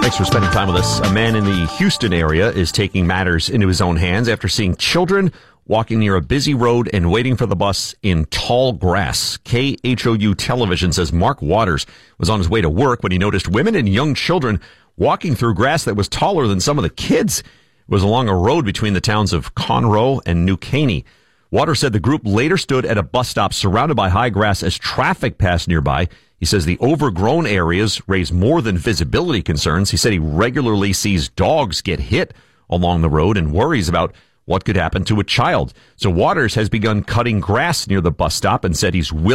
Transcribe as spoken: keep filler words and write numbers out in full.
Thanks for spending time with us. A man in the Houston area is taking matters into his own hands after seeing children walking near a busy road and waiting for the bus in tall grass. K H O U Television says Mark Waters was on his way to work when he noticed women and young children walking through grass that was taller than some of the kids. It was along a road between the towns of Conroe and New Caney. Waters said the group later stood at a bus stop surrounded by high grass as traffic passed nearby. He says the overgrown areas raise more than visibility concerns. He said he regularly sees dogs get hit along the road and worries about what could happen to a child. So Waters has begun cutting grass near the bus stop and said he's willing